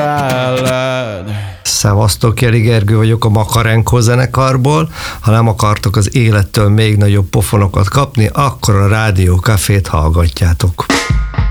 Szevasztok, Jeli Gergő vagyok a Makarenko zenekarból. Ha nem akartok az élettől még nagyobb pofonokat kapni, akkor a Rádió Cafét hallgatjátok.